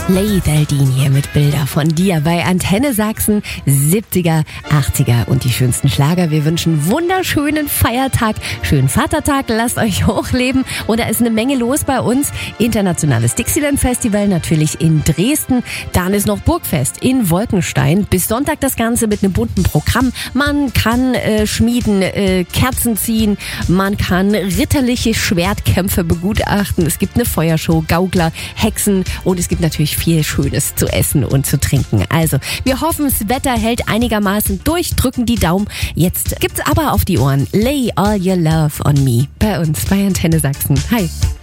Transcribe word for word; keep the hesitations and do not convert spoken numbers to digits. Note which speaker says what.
Speaker 1: Leith Aldin hier mit Bilder von dir bei Antenne Sachsen, siebziger, achtziger und die schönsten Schlager. Wir wünschen wunderschönen Feiertag, schönen Vatertag, lasst euch hochleben. Und da ist eine Menge los bei uns. Internationales Dixieland Festival natürlich in Dresden. Dann ist noch Burgfest in Wolkenstein. Bis Sonntag das Ganze mit einem bunten Programm. Man kann äh, schmieden, äh, Kerzen ziehen, man kann ritterliche Schwertkämpfe begutachten. Es gibt eine Feuershow, Gaukler, Hexen und es gibt natürlich viel Schönes zu essen und zu trinken. Also, wir hoffen, das Wetter hält einigermaßen durch, drücken die Daumen. Jetzt gibt's aber auf die Ohren Lay All Your Love on Me bei uns bei Antenne Sachsen. Hi.